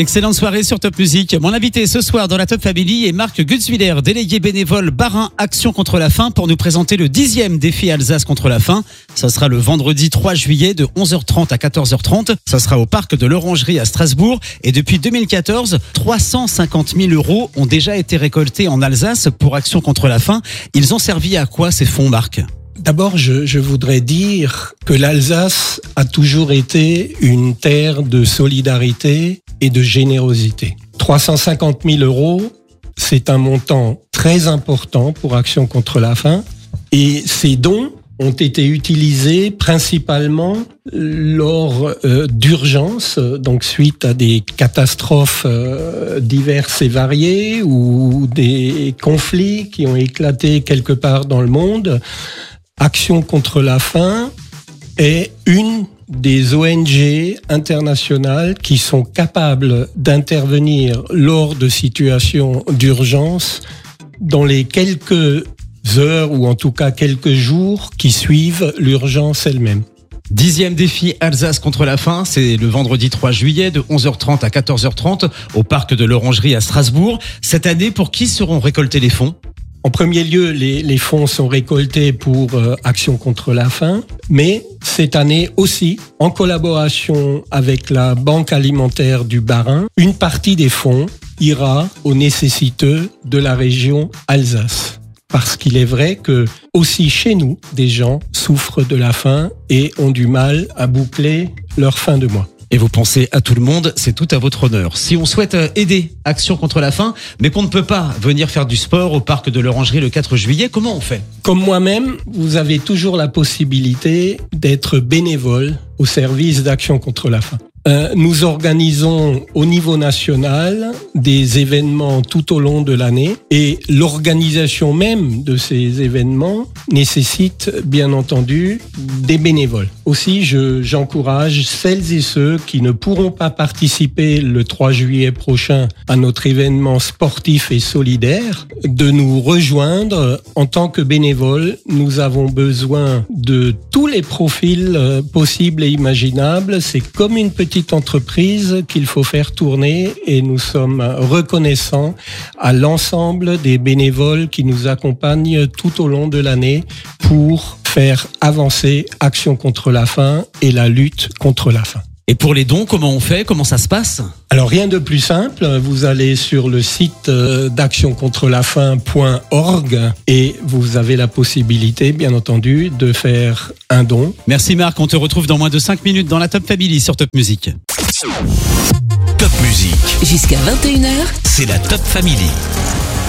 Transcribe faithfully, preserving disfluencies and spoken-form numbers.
Excellente soirée sur Top Music. Mon invité ce soir dans la Top Family est Marc Gutzwiller, délégué bénévole Bas-Rhin Action contre la faim, pour nous présenter le dixième défi Alsace contre la faim. Ça sera le vendredi trois juillet de onze heures trente à quatorze heures trente. Ça sera au parc de l'Orangerie à Strasbourg. Et depuis deux mille quatorze, trois cent cinquante mille euros ont déjà été récoltés en Alsace pour Action contre la faim. Ils ont servi à quoi ces fonds, Marc ? D'abord, je, je voudrais dire que l'Alsace a toujours été une terre de solidarité et de générosité. trois cent cinquante mille euros, c'est un montant très important pour Action contre la faim. Et ces dons ont été utilisés principalement lors euh, d'urgences, donc suite à des catastrophes euh, diverses et variées ou des conflits qui ont éclaté quelque part dans le monde. Action contre la faim est une des O N G internationales qui sont capables d'intervenir lors de situations d'urgence dans les quelques heures ou en tout cas quelques jours qui suivent l'urgence elle-même. Dixième défi Alsace contre la faim, c'est le vendredi trois juillet de onze heures trente à quatorze heures trente au parc de l'Orangerie à Strasbourg. Cette année, pour qui seront récoltés les fonds ? En premier lieu, les, les fonds sont récoltés pour euh, Action contre la faim, mais cette année aussi, en collaboration avec la Banque alimentaire du Bas-Rhin, une partie des fonds ira aux nécessiteux de la région Alsace. Parce qu'il est vrai que aussi chez nous, des gens souffrent de la faim et ont du mal à boucler leur fin de mois. Et vous pensez à tout le monde, c'est tout à votre honneur. Si on souhaite aider Action contre la faim, mais qu'on ne peut pas venir faire du sport au parc de l'Orangerie le quatre juillet, comment on fait ? Comme moi-même, vous avez toujours la possibilité d'être bénévole au service d'Action contre la faim. Euh, nous organisons au niveau national des événements tout au long de l'année et l'organisation même de ces événements nécessite bien entendu des bénévoles. Aussi, je, j'encourage celles et ceux qui ne pourront pas participer le trois juillet prochain à notre événement sportif et solidaire de nous rejoindre en tant que bénévoles. Nous avons besoin de tous les profils euh, possibles et imaginables. C'est comme une petite petite entreprise qu'il faut faire tourner et nous sommes reconnaissants à l'ensemble des bénévoles qui nous accompagnent tout au long de l'année pour faire avancer Action contre la faim et la lutte contre la faim. Et pour les dons, comment on fait ? Comment ça se passe ? Alors rien de plus simple, vous allez sur le site d'action contre la faim point org et vous avez la possibilité, bien entendu, de faire un don. Merci Marc, on te retrouve dans moins de cinq minutes dans la Top Family sur Top Music. Top Music. Jusqu'à vingt et une heures, c'est la Top Family.